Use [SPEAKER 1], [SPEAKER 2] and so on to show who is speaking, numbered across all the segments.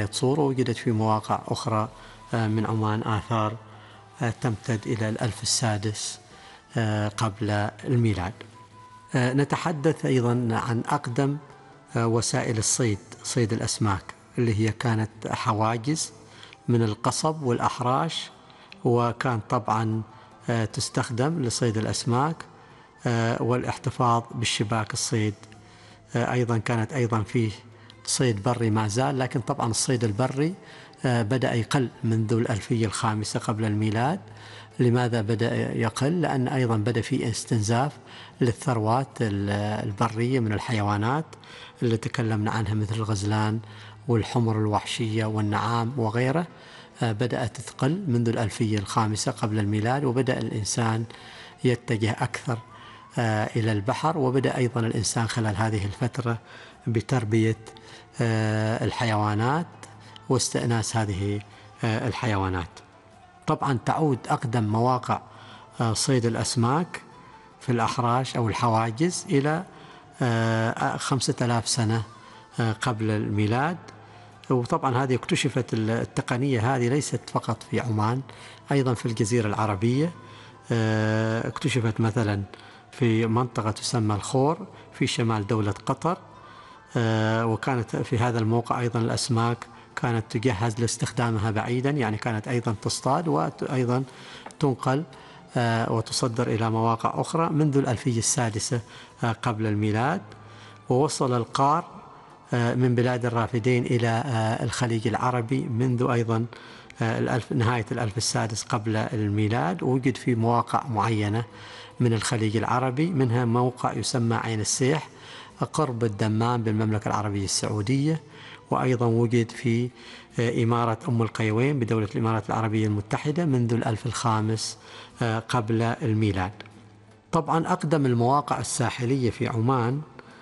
[SPEAKER 1] بولاية صور، ووجدت في مواقع أخرى من عمان آثار تمتد إلى الألف السادس قبل الميلاد. نتحدث أيضا عن أقدم وسائل الصيد، صيد الأسماك، اللي هي كانت حواجز من القصب والأحراش، وكان طبعا تستخدم لصيد الأسماك والاحتفاظ بالشباك الصيد. أيضا كانت أيضا فيه صيد بري ما زال، لكن طبعا الصيد البري بدأ يقل منذ الألفية الخامسة قبل الميلاد. لماذا بدأ يقل؟ لأن أيضا بدأ في استنزاف للثروات البرية من الحيوانات اللي تكلمنا عنها، مثل الغزلان والحمر الوحشية والنعام وغيره. بدأت تقل منذ الألفية الخامسة قبل الميلاد، وبدأ الإنسان يتجه أكثر إلى البحر، وبدأ أيضا الإنسان خلال هذه الفترة بتربية الحيوانات واستئناس هذه الحيوانات. طبعا تعود أقدم مواقع صيد الأسماك في الأحراش أو الحواجز إلى 5000 سنة قبل الميلاد. وطبعا هذه اكتشفت التقنية هذه ليست فقط في عمان، أيضا في الجزيرة العربية. اكتشفت مثلا في منطقة تسمى الخور في شمال دولة قطر، وكانت في هذا الموقع أيضا الأسماك كانت تجهز لاستخدامها بعيدا، يعني كانت أيضا تصطاد وأيضا تنقل وتصدر إلى مواقع أخرى منذ الألفية السادسة قبل الميلاد. ووصل القار من بلاد الرافدين إلى الخليج العربي منذ أيضا نهاية الألف السادس قبل الميلاد، ووجد في مواقع معينة من الخليج العربي، منها موقع يسمى عين السيح قرب الدمام بالمملكة العربية السعودية، وأيضا وجد في إمارة أم القيوين بدولة الإمارات العربية المتحدة منذ الألف الخامس قبل الميلاد. طبعا أقدم المواقع الساحلية في عمان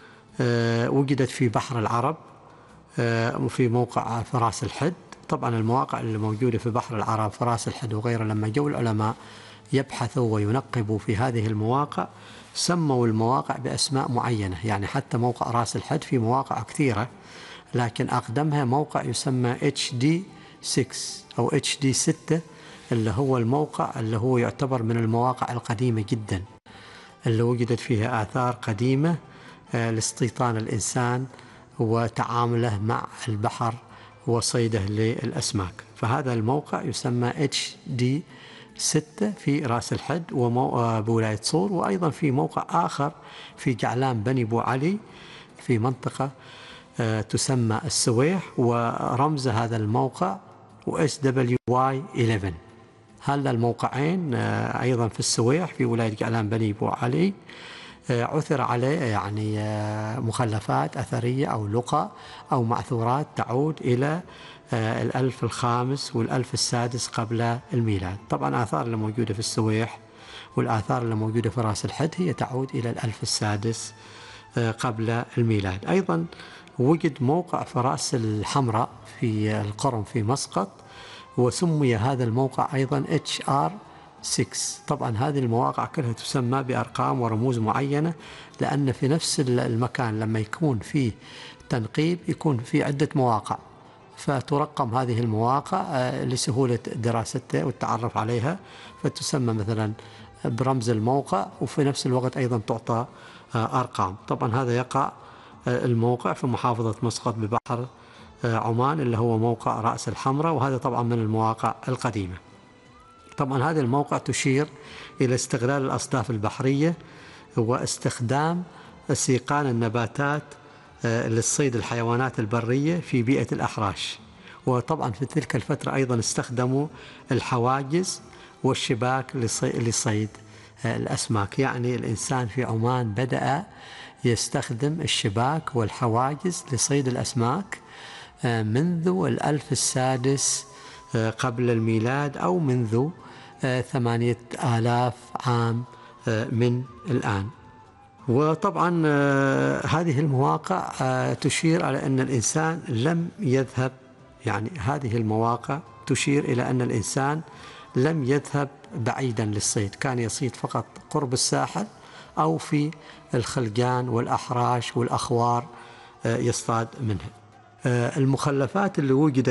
[SPEAKER 1] وجدت في بحر العرب وفي موقع فراس الحد. طبعا المواقع اللي موجودة في بحر العرب فراس الحد وغيرها، لما جو العلماء يبحثوا وينقبوا في هذه المواقع سموا المواقع بأسماء معينة، يعني حتى موقع راس الحد في مواقع كثيرة، لكن أقدمها موقع يسمى HD6 أو HD6، اللي هو الموقع اللي هو يعتبر من المواقع القديمة جدا، اللي وجدت فيها آثار قديمة لاستيطان الإنسان وتعامله مع البحر وصيده للأسماك. فهذا الموقع يسمى HD6 في راس الحد بولاية صور، وأيضا في موقع آخر في جعلان بني بو علي في منطقة تسمى السويح، ورمز هذا الموقع SWY11. هذا الموقعين أيضا في السويح في ولاية جعلان بني بو علي عثر عليه يعني مخلفات أثرية أو لقى أو معثورات تعود إلى الألف الخامس والألف السادس قبل الميلاد. طبعا الآثار اللي موجودة في السويح والآثار اللي موجودة في راس الحد هي تعود إلى الألف السادس قبل الميلاد. أيضا وجد موقع في رأس الحمراء في القرم في مسقط، وسمي هذا الموقع أيضا HR6. طبعا هذه المواقع كلها تسمى بأرقام ورموز معينة، لأن في نفس المكان لما يكون فيه تنقيب يكون في عدة مواقع، فترقم هذه المواقع لسهولة دراستها والتعرف عليها، فتسمى مثلا برمز الموقع، وفي نفس الوقت أيضا تعطى أرقام. طبعا هذا يقع الموقع في محافظة مسقط ببحر عمان، اللي هو موقع رأس الحمراء، وهذا طبعا من المواقع القديمة. طبعا هذه الموقع تشير إلى استغلال الأصداف البحرية واستخدام سيقان النباتات للصيد الحيوانات البرية في بيئة الأحراش. وطبعا في تلك الفترة أيضا استخدموا الحواجز والشباك لصيد الأسماك. يعني الإنسان في عمان بدأ يستخدم الشباك والحواجز لصيد الأسماك منذ الألف السادس قبل الميلاد، أو منذ 8000 عام من الآن. وطبعا هذه المواقع تشير على أن الإنسان لم يذهب، يعني هذه المواقع تشير إلى أن الإنسان لم يذهب بعيدا للصيد، كان يصيد فقط قرب الساحل أو في الخلجان والأحراش والأخوار يصطاد منها. المخلفات اللي وجدت